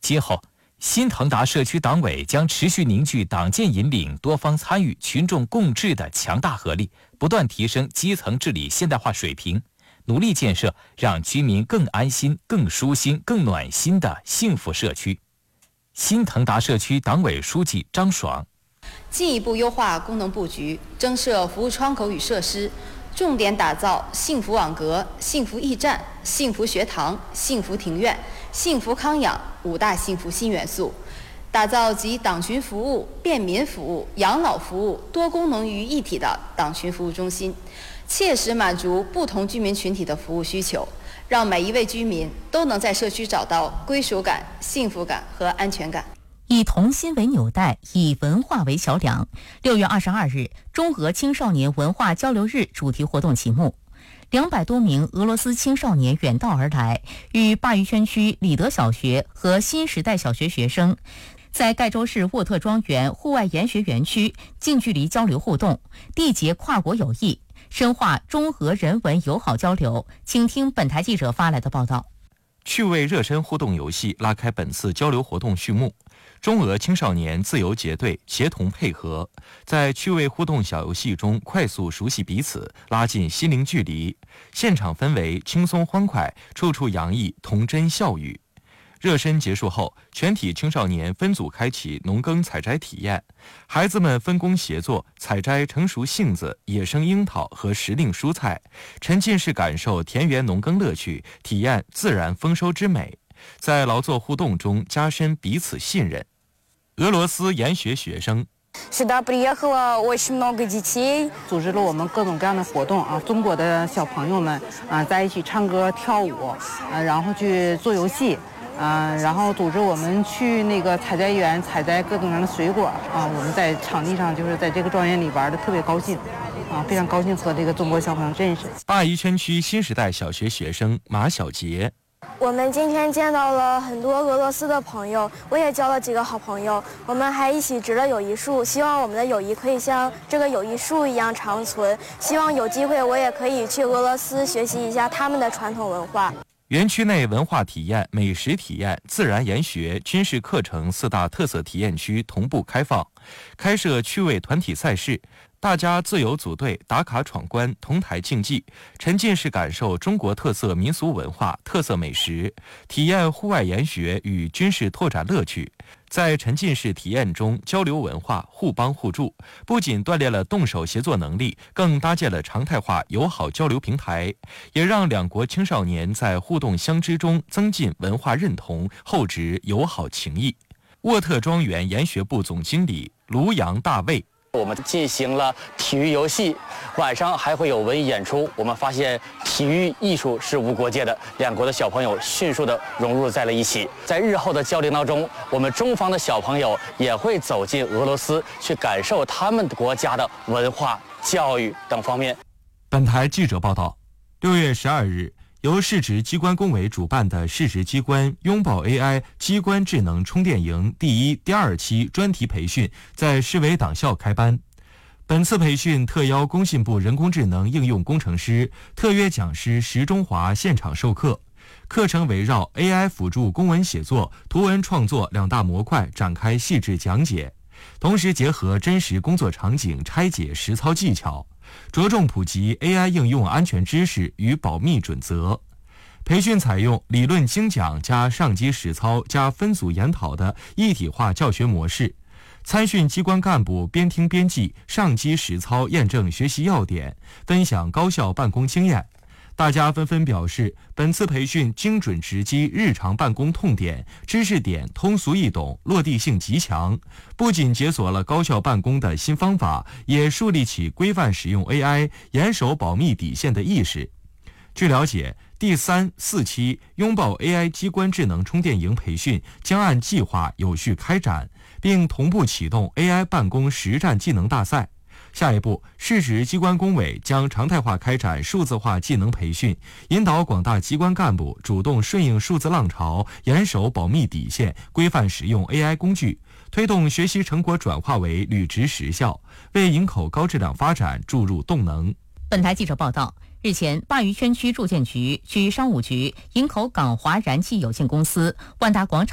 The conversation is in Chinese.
今后新腾达社区党委将持续凝聚党建引领、多方参与、群众共治的强大合力，不断提升基层治理现代化水平，努力建设让居民更安心、更舒心、更暖心的幸福社区。新腾达社区党委书记张爽： 进一步优化功能布局，增设服务窗口与设施，重点打造幸福网格、幸福驿站、幸福学堂、幸福庭院、幸福康养5大幸福新元素，打造集党群服务、便民服务、养老服务多功能于一体的党群服务中心，切实满足不同居民群体的服务需求，让每一位居民都能在社区找到归属感、幸福感和安全感。 以童心为纽带，以文化为桥梁。6月22日，中俄青少年文化交流日主题活动启幕。200多名俄罗斯青少年远道而来，与鲅鱼圈区里德小学和新时代小学学生在盖州市沃特庄园户外研学园区近距离交流互动，缔结跨国友谊，深化中俄人文友好交流。请听本台记者发来的报道。 趣味热身互动游戏拉开本次交流活动序幕。中俄青少年自由结队，协同配合，在趣味互动小游戏中快速熟悉彼此，拉近心灵距离。现场氛围轻松欢快，处处洋溢童真笑语。热身结束后，全体青少年分组开启农耕采摘体验，孩子们分工协作，采摘成熟杏子、野生樱桃和时令蔬菜，沉浸式感受田园农耕乐趣，体验自然丰收之美，在劳作互动中加深彼此信任。俄罗斯研学学生 Сюда приехало очень много детей， 组织了我们各种各样的活动啊，中国的小朋友们啊在一起唱歌跳舞，然后去做游戏，然后组织我们去那个采摘园采摘各种各样的水果啊。我们在场地上就是在这个庄园里玩的特别高兴啊，非常高兴和这个中国小朋友认识。 鲅鱼圈区新时代小学学生马小杰。 我们今天见到了很多俄罗斯的朋友，我也交了几个好朋友，我们还一起植了友谊树，希望我们的友谊可以像这个友谊树一样长存，希望有机会我也可以去俄罗斯学习一下他们的传统文化。 园区内文化体验、美食体验、自然研学、军事课程4大特色体验区同步开放，开设趣味团体赛事，大家自由组队打卡闯关，同台竞技，沉浸式感受中国特色民俗文化、特色美食，体验户外研学与军事拓展乐趣。在沉浸式体验中交流文化，互帮互助，不仅锻炼了动手协作能力，更搭建了常态化友好交流平台，也让两国青少年在互动相知中增进文化认同，厚植友好情谊。沃特庄园研学部总经理卢阳大卫。 我们进行了体育游戏，晚上还会有文艺演出。我们发现体育艺术是无国界的，两国的小朋友迅速地融入在了一起。在日后的交流当中，我们中方的小朋友也会走进俄罗斯，去感受他们国家的文化、教育等方面。 本台记者报道，6月12日，由市直机关工委主办的市直机关拥抱 AI 机关智能充电营第1、第2期专题培训在市委党校开班。本次培训特邀工信部人工智能应用工程师、特约讲师石中华现场授课。课程围绕 AI 辅助公文写作、图文创作2大模块展开细致讲解，同时结合真实工作场景拆解实操技巧，着重普及 AI 应用安全知识与保密准则。培训采用理论精讲加上机实操加分组研讨的一体化教学模式，参训机关干部边听边记，上机实操验证学习要点，分享高效办公经验。大家纷纷表示，本次培训精准直击日常办公痛点，知识点通俗易懂，落地性极强，不仅解锁了高效办公的新方法，也树立起规范使用 AI、严守保密底线的意识。据了解，第3、4期拥抱 AI 机关智能充电营培训将按计划有序开展，并同步启动 AI 办公实战技能大赛。下一步，市直机关工委将常态化开展数字化技能培训，引导广大机关干部主动顺应数字浪潮，严守保密底线，规范使用 AI 工具，推动学习成果转化为履职实效，为营口高质量发展注入动能。 本台记者报道，日前，鲅鱼圈区住建局、区商务局、营口港华燃气有限公司、万达广场